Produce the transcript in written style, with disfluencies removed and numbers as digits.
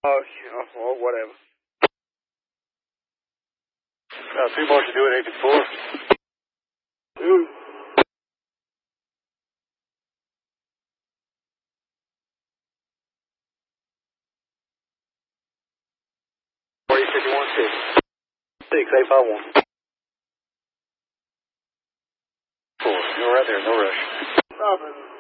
Oh, well, whatever. 3 more to do it, 84. Ooh. Six, 851. 4. You're right there, no rush. Robin.